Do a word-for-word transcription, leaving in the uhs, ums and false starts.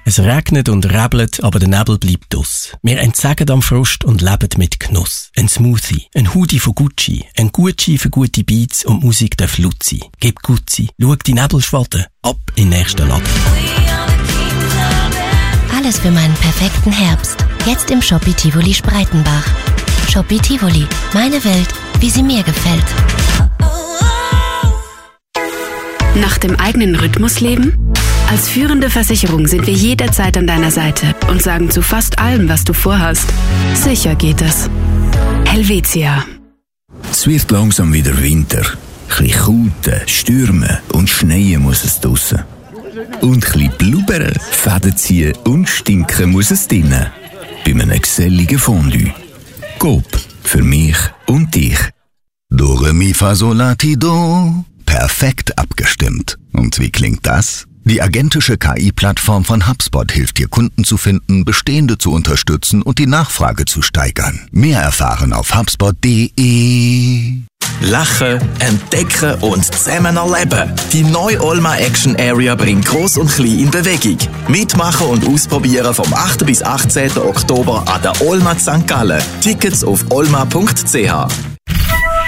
Es regnet und rebelt, aber der Nebel bleibt aus. Wir entsagen am Frost und leben mit Genuss. Ein Smoothie, ein Hoodie von Gucci, ein Gucci für gute Beats und Musik darf laut sein. Gib Gucci, schau die Nebelschwaden, ab in den nächsten Laden. Alles für meinen perfekten Herbst. Jetzt im Shopee Tivoli Spreitenbach. Shopee Tivoli, meine Welt, wie sie mir gefällt. Nach dem eigenen Rhythmus leben? Als führende Versicherung sind wir jederzeit an deiner Seite und sagen zu fast allem, was du vorhast: sicher geht es. Helvetia. Es wird langsam wieder Winter. Ein bisschen Kälte, Stürme und Schneien muss es draussen. Und ein bisschen blubbern, Fäden ziehen und stinken muss es drinnen. Bei einem geselligen Fondue. Coop, für mich und dich. Do, re, mi, fa, sol, la, ti, do. Perfekt abgestimmt. Und wie klingt das? Die agentische K I-Plattform von HubSpot hilft dir, Kunden zu finden, bestehende zu unterstützen und die Nachfrage zu steigern. Mehr erfahren auf hubspot punkt de. Lachen, entdecken und zusammen erleben. Die neue Olma Action Area bringt Gross und Klein in Bewegung. Mitmachen und ausprobieren vom achten bis achtzehnten Oktober an der Olma Sankt Gallen. Tickets auf olma punkt c h.